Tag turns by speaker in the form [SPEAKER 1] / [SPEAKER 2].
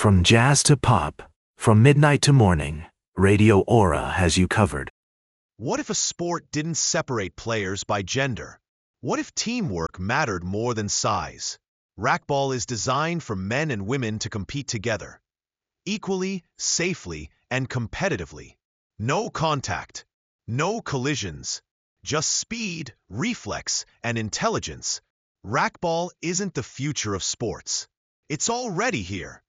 [SPEAKER 1] From jazz to pop, from midnight to morning, Radio Aura has you covered.
[SPEAKER 2] What if a sport didn't separate players by gender? What if teamwork mattered more than size? Racquetball is designed for men and women to compete together, equally, safely, and competitively. No contact, no collisions, just speed, reflex, and intelligence. Racquetball isn't the future of sports. It's already here.